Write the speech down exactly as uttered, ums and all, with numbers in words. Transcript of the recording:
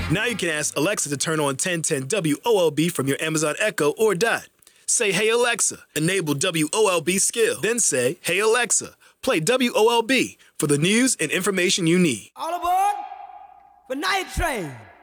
Now you can ask Alexa to turn on ten ten W O L B from your Amazon Echo or Dot. Say, "Hey Alexa," enable W O L B skill. Then say, "Hey Alexa, play W O L B for the news and information you need." All aboard for Night Train.